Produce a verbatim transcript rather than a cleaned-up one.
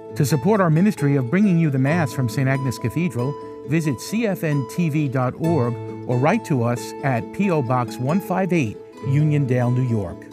To support our ministry of bringing you the Mass from Saint Agnes Cathedral, visit c f n t v dot org or write to us at P O. Box one five eight, Uniondale, New York.